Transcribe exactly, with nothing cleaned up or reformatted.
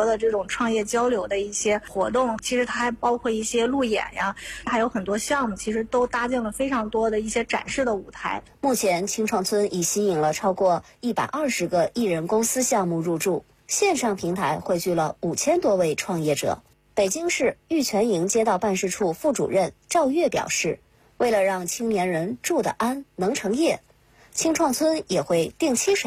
的这种创业交流的一些活动，其实它还包括一些路演呀，还有很多项目，其实都搭建了非常多的一些展示的舞台。 目前青创村已吸引了超过一百二十个艺人公司项目入驻，线上平台汇聚了五千多位创业者。北京市玉泉营街道办事处副主任赵月表示，为了让青年人住得安、能成业，青创村也会定期审